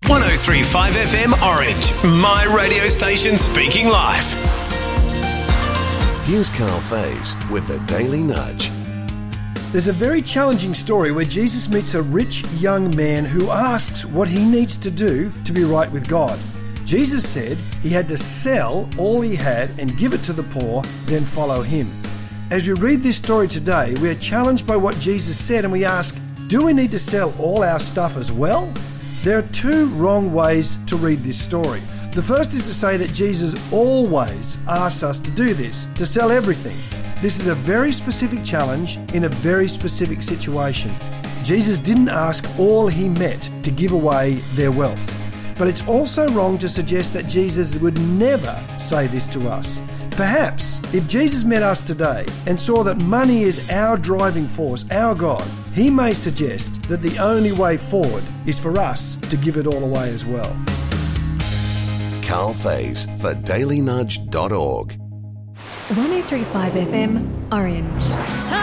103.5 FM Orange, my radio station speaking life. Here's Carl Faze with the Daily Nudge. There's a very challenging story where Jesus meets a rich young man who asks what he needs to do to be right with God. Jesus said he had to sell all he had and give it to the poor, then follow him. As we read this story today, we are challenged by what Jesus said and we ask, do we need to sell all our stuff as well? There are two wrong ways to read this story. The first is to say that Jesus always asks us to do this, to sell everything. This is a very specific challenge in a very specific situation. Jesus didn't ask all he met to give away their wealth. But it's also wrong to suggest that Jesus would never say this to us. Perhaps, if Jesus met us today and saw that money is our driving force, our God, he may suggest that the only way forward is for us to give it all away as well. Carl Faze for dailynudge.org. 103.5 FM Orange.